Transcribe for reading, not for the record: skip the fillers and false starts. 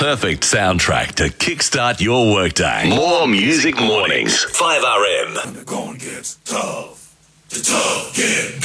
perfect soundtrack to kickstart your workday. More Music Mornings, 5RM. When the going gets tough, the tough get